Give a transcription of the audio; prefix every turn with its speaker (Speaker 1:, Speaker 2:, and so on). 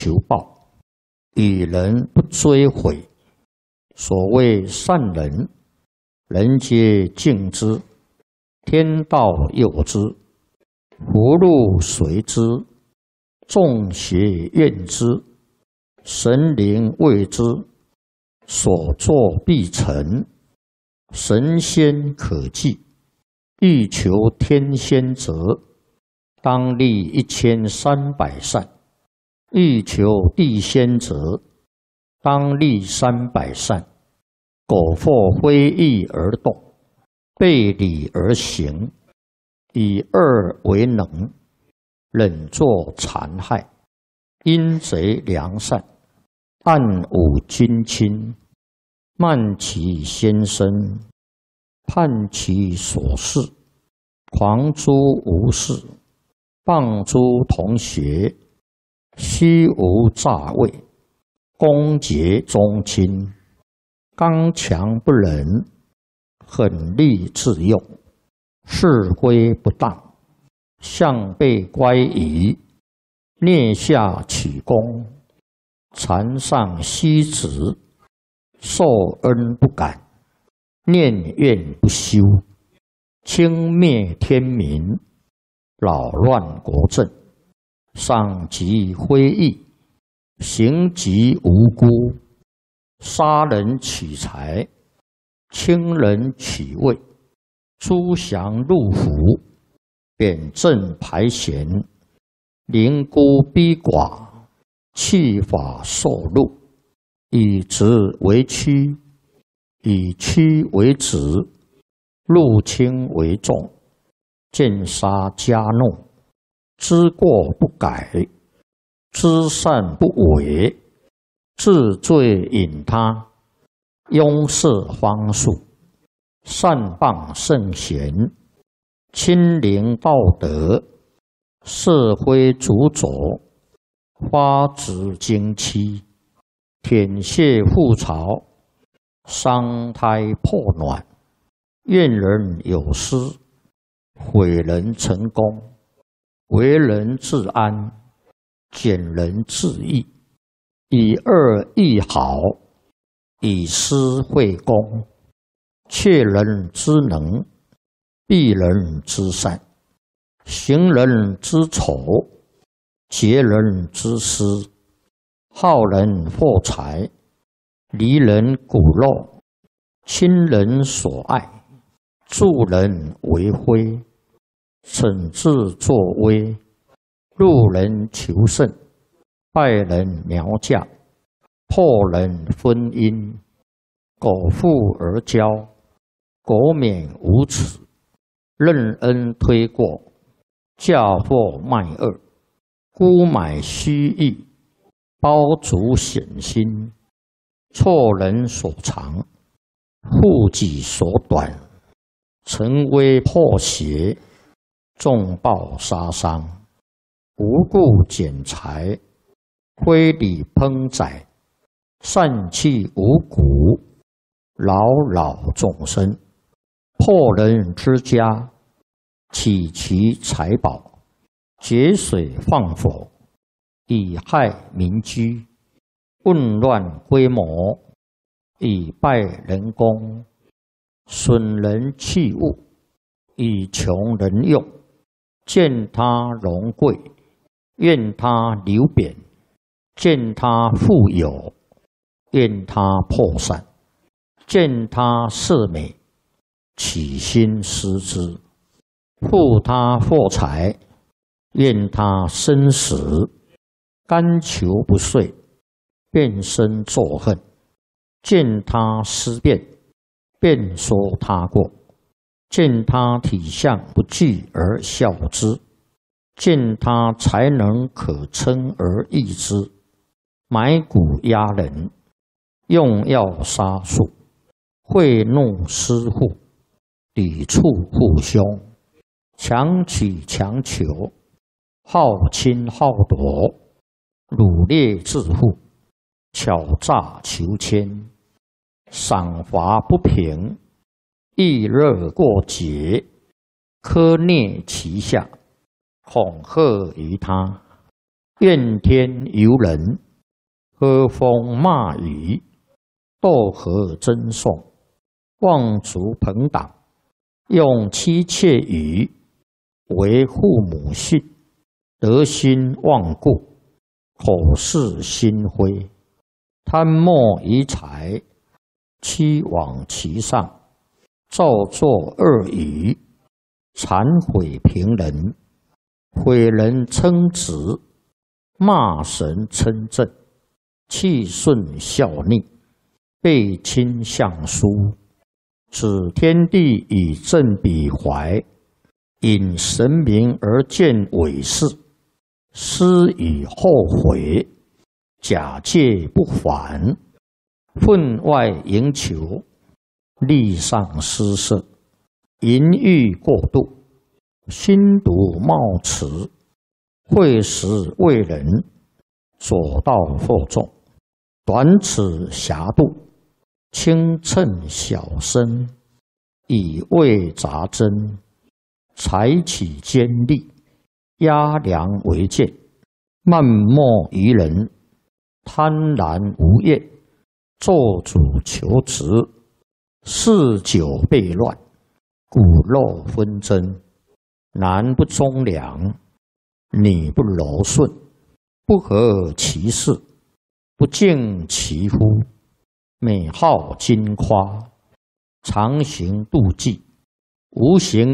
Speaker 1: 求报，与人不追悔。所谓善人，人皆敬之，天道佑之，福禄随之，众邪怨之，神灵畏之，所作必成，神仙可祭。欲求天仙者，当立1300善；欲求地仙者，当立300善。苟或非义而动，背礼而行，以恶为能，忍作残害，阴贼良善，暗忤君亲，慢其先生，叛其所事，狂诸无事，谤诸同学，虚无诈伪，攻讦宗亲，刚强不仁，狠戾自用，是非不当，向背乖疑，蹑下取功，残上息职，受恩不感，念怨不休，轻蔑天民，扰乱国政，赏及非义，刑及无辜，杀人取财，轻人取位，诛降入府，贬正排贤，凌孤逼寡，弃法受禄，以直为曲，以曲为直，入轻为重，见杀加怒，知过不改，知善不为，自罪引他，庸塞方术，善谤圣贤，亲临道德，社会主佐，发指经期，舔血覆巢，伤胎破卵，怨人有失，毁人成功，为人自安，减人自义，以恶易好，以私会公，窃人之能，避人之善，行人之丑，劫人之私，好人获财，离人骨肉，亲人所爱，助人为非，惩治作威，入人求胜，败人苗嫁，破人婚姻，苟富而骄，苟免无耻，任恩推过，嫁祸卖恶，沽买虚意，包足险心，错人所长，护己所短，成威破邪，重暴杀伤，无故减财，非礼烹宰，散弃五谷，扰扰众生，破人之家，起其财宝，劫水放火，以害民居，混乱规模，以败人功，损人器物，以穷人用，见他荣贵，怨他流贬，见他富有，怨他破散，见他色美，起心失之，负他获财，怨他生死，甘求不遂，变身作恨，见他思变，便说他过，见他体相不具而笑之，见他才能可称而易之，埋骨压人，用药杀术，贿赂施户，抵触父兄，强取强求，好侵好夺，掳掠致富，巧诈求迁，赏罚不平，易热过节，苛虐其下，恐吓于他， 怨天尤人，喝风骂雨，斗和争讼，望族朋党，用妻妾语，为父母信，德心忘故，口是心非，贪墨遗财，欺罔其上，造作恶语，谄毁平人，毁人称直，骂神称正，气顺效逆，背亲相疏，指天地以正彼怀，引神明而见伪事，思以后悔，假借不还，分外营求，力上失色，淫欲过度，心毒冒迟，会时为人，左道惑众，短尺狭度，轻称小身，以为杂针，采取尖利，压梁为剑，漫莫于人，贪婪无厌，做主求职，嗜酒悖乱，骨肉纷争，男不忠良，女不柔顺，不合其事，不敬其夫，美好矜夸，常行妒忌，无形